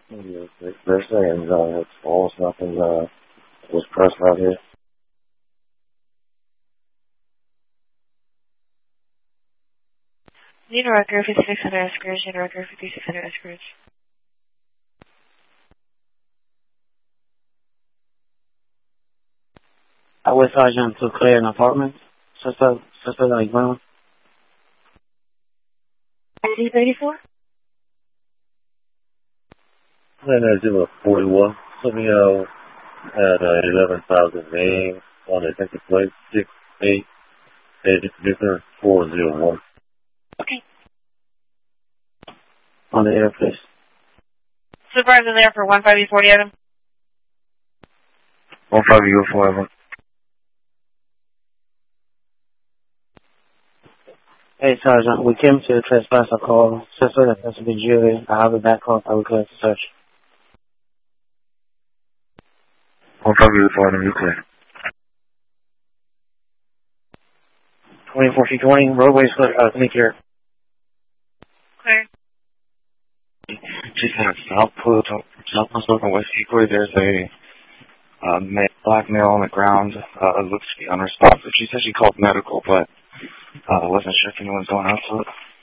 Yeah, they're saying it's false. Nothing was pressed out here. Need a record 5600 Eskridge. Need a record 5600 Eskridge. I was Sergeant to clear an apartment. Sister like ground. ID 34? And I do a 41. Something at 11,000 names on the second plate, 68, Victor 401. Okay. On the air, please. Supervisor there for 15E40 item. 15U4 of them. Hey, Sergeant, we came to trespass a call. Sister that has to be jury. I have a back call. I will clear to search. 15U4 of them, you clear. 24-20, roadways clear. Make your. Clear. She's at Southpost and West Hickory. There's a black male on the ground. Looks to be unresponsive. She said she called medical, but wasn't sure if anyone's going out to it.